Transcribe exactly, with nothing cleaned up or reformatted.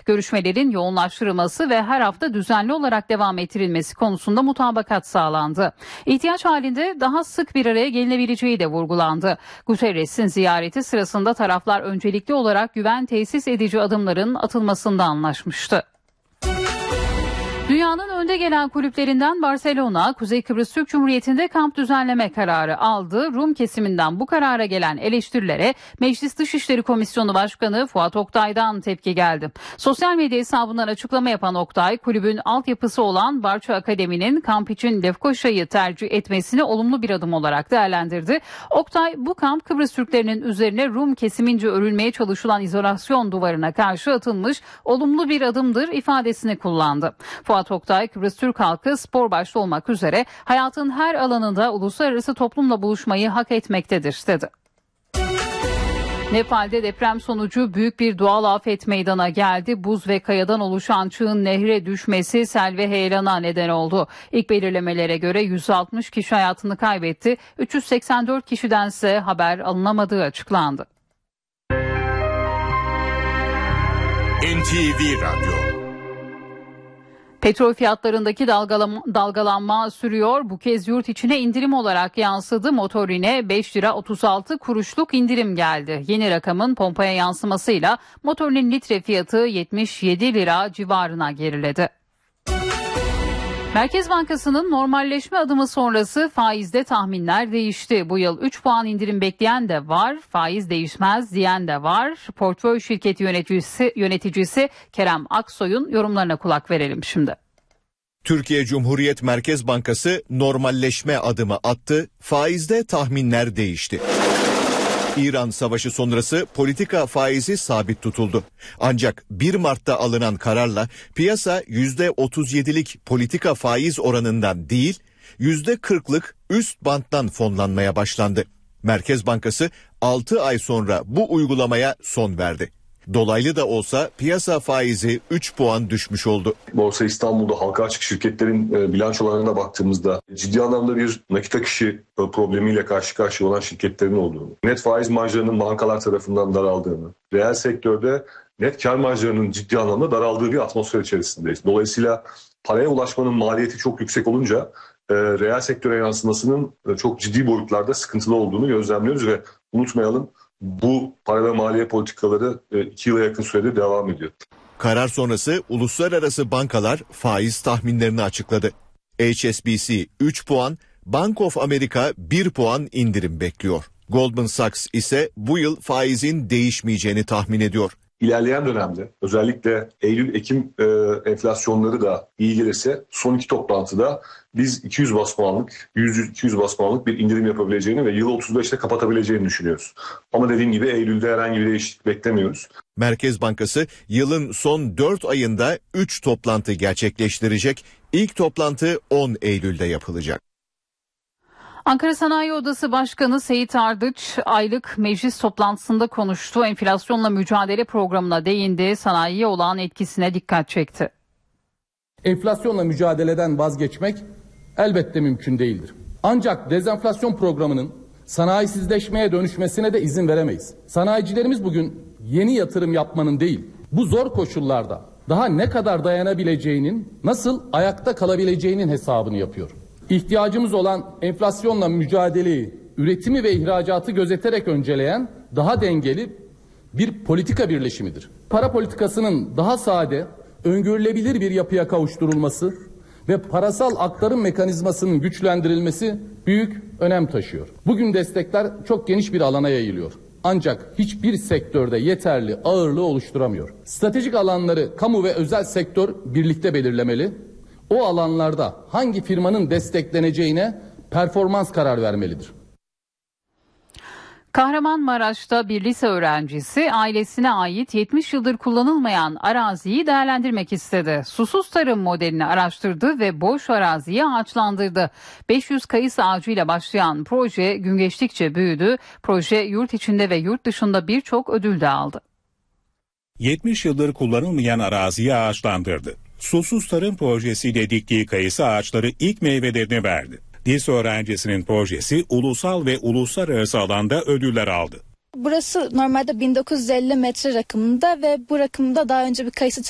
Görüşmelerin yoğunlaştırılması ve her hafta düzenli olarak devam ettirilmesi konusunda mutabakat sağlandı. İhtiyaç halinde daha sık bir araya gelinebileceği de vurgulandı. Guterres'in ziyareti sırasında taraflar öncelikli olarak güven tesis edici adımların atılmasında anlaşmıştı. Dünyanın önde gelen kulüplerinden Barcelona, Kuzey Kıbrıs Türk Cumhuriyeti'nde kamp düzenleme kararı aldı. Rum kesiminden bu karara gelen eleştirilere Meclis Dışişleri Komisyonu Başkanı Fuat Oktay'dan tepki geldi. Sosyal medya hesabından açıklama yapan Oktay, kulübün altyapısı olan Barça Akademi'nin kamp için Lefkoşa'yı tercih etmesini olumlu bir adım olarak değerlendirdi. Oktay, bu kamp Kıbrıs Türklerinin üzerine Rum kesimince örülmeye çalışılan izolasyon duvarına karşı atılmış olumlu bir adımdır ifadesini kullandı. Fuat Oktay, Kıbrıs Türk halkı spor başta olmak üzere hayatın her alanında uluslararası toplumla buluşmayı hak etmektedir dedi. Nepal'de deprem sonucu büyük bir doğal afet meydana geldi. Buz ve kayadan oluşan çığın nehre düşmesi sel ve heyelana neden oldu. İlk belirlemelere göre yüz altmış kişi hayatını kaybetti. üç yüz seksen dört kişidense haber alınamadığı açıklandı. N T V Radyo. Petrol fiyatlarındaki dalgalanma, dalgalanma sürüyor. Bu kez yurt içine indirim olarak yansıdı. Motorine beş lira otuz altı kuruşluk indirim geldi. Yeni rakamın pompaya yansımasıyla motorinin litre fiyatı yetmiş yedi lira civarına geriledi. Merkez Bankası'nın normalleşme adımı sonrası faizde tahminler değişti. Bu yıl üç puan indirim bekleyen de var, faiz değişmez diyen de var. Portföy şirketi yöneticisi, yöneticisi Kerem Aksoy'un yorumlarına kulak verelim şimdi. Türkiye Cumhuriyet Merkez Bankası normalleşme adımı attı, faizde tahminler değişti. İran Savaşı sonrası politika faizi sabit tutuldu. Ancak bir Mart'ta alınan kararla piyasa yüzde otuz yedilik politika faiz oranından değil, yüzde kırklık üst banttan fonlanmaya başlandı. Merkez Bankası altı ay sonra bu uygulamaya son verdi. Dolaylı da olsa piyasa faizi üç puan düşmüş oldu. Borsa İstanbul'da halka açık şirketlerin bilançolarına baktığımızda ciddi anlamda bir nakit akışı problemiyle karşı karşıya olan şirketlerin olduğunu, net faiz marjlarının bankalar tarafından daraldığını, reel sektörde net kar marjlarının ciddi anlamda daraldığı bir atmosfer içerisindeyiz. Dolayısıyla paraya ulaşmanın maliyeti çok yüksek olunca e, reel sektöre yansımasının çok ciddi boyutlarda sıkıntılı olduğunu gözlemliyoruz ve unutmayalım, bu para ve maliye politikaları iki yıla yakın süredir devam ediyor. Karar sonrası uluslararası bankalar faiz tahminlerini açıkladı. H S B C üç puan, Bank of America bir puan indirim bekliyor. Goldman Sachs ise bu yıl faizin değişmeyeceğini tahmin ediyor. İlerleyen dönemde özellikle Eylül-Ekim e, enflasyonları da iyi gelirse son iki toplantıda biz iki yüz bas puanlık, yüz iki yüz bas puanlık bir indirim yapabileceğini ve yılı otuz beşte kapatabileceğini düşünüyoruz. Ama dediğim gibi Eylül'de herhangi bir değişiklik beklemiyoruz. Merkez Bankası yılın son dört ayında üç toplantı gerçekleştirecek. İlk toplantı on Eylül'de yapılacak. Ankara Sanayi Odası Başkanı Seyit Ardıç aylık meclis toplantısında konuştu. Enflasyonla mücadele programına değindi. Sanayiye olan etkisine dikkat çekti. Enflasyonla mücadeleden vazgeçmek elbette mümkün değildir. Ancak dezenflasyon programının sanayisizleşmeye dönüşmesine de izin veremeyiz. Sanayicilerimiz bugün yeni yatırım yapmanın değil, bu zor koşullarda daha ne kadar dayanabileceğinin, nasıl ayakta kalabileceğinin hesabını yapıyor. İhtiyacımız olan enflasyonla mücadeleyi, üretimi ve ihracatı gözeterek önceleyen daha dengeli bir politika birleşimidir. Para politikasının daha sade, öngörülebilir bir yapıya kavuşturulması ve parasal aktarım mekanizmasının güçlendirilmesi büyük önem taşıyor. Bugün destekler çok geniş bir alana yayılıyor. Ancak hiçbir sektörde yeterli ağırlığı oluşturamıyor. Stratejik alanları kamu ve özel sektör birlikte belirlemeli. O alanlarda hangi firmanın destekleneceğine performans karar vermelidir. Kahramanmaraş'ta bir lise öğrencisi ailesine ait yetmiş yıldır kullanılmayan araziyi değerlendirmek istedi. Susuz tarım modelini araştırdı ve boş araziyi ağaçlandırdı. beş yüz kayısı ağacıyla başlayan proje gün geçtikçe büyüdü. Proje yurt içinde ve yurt dışında birçok ödül de aldı. yetmiş yıldır kullanılmayan araziyi ağaçlandırdı. Susuz tarım projesiyle diktiği kayısı ağaçları ilk meyvelerini verdi. Lise öğrencisinin projesi ulusal ve uluslararası alanda ödüller aldı. Burası normalde bin dokuz yüz elli metre rakımında ve bu rakımda daha önce bir kayısı